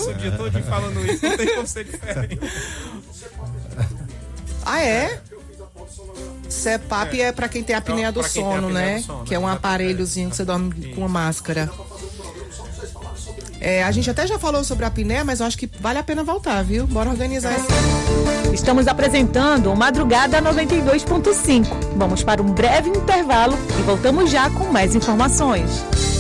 Passa o dia todo falando isso, não tem como ser diferente. Ah, é? CPAP é para quem tem apneia do sono, né? Que é um aparelhozinho que você dorme com uma máscara. A gente até já falou sobre a apneia, mas eu acho que vale a pena voltar, viu? Bora organizar isso. Estamos apresentando o Madrugada 92.5. Vamos para um breve intervalo e voltamos já com mais informações.